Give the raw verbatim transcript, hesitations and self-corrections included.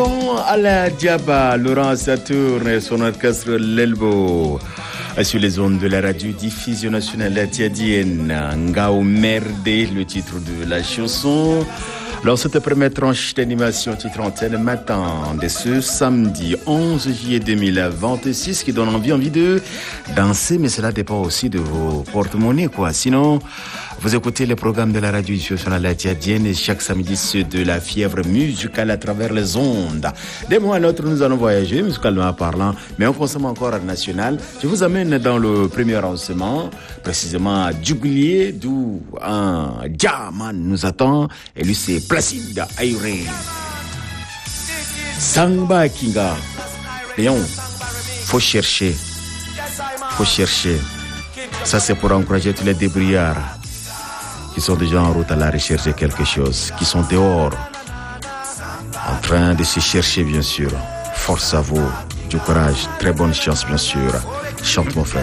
Laurent Aladiaba, Laurent Saturne et son orchestre L'Elbo. Sur les ondes de la radio-diffusion nationale tchadienne, Ngao Merde, le titre de la chanson. Alors, cette première tranche d'animation titre antenne matin de ce samedi onze juillet deux mille vingt-six qui donne envie, envie de danser, mais cela dépend aussi de vos porte-monnaies, quoi. Sinon, vous écoutez le programme de la radio-diffusion nationale tchadienne et chaque samedi, ceux de la fièvre musicale à travers les ondes. D'un mois à l'autre, nous allons voyager, musicalement parlant, mais on consomme encore à national. Je vous amène dans le premier lancement, précisément à Djouglier, d'où un diamant nous attend, et lui c'est Placide Aïré. Samba Kinga. Léon, faut chercher, faut chercher. Ça c'est pour encourager tous les débrouillards qui sont déjà en route à la recherche de quelque chose, qui sont dehors, en train de se chercher bien sûr. Force à vous, du courage, très bonne chance bien sûr. Chante mon frère.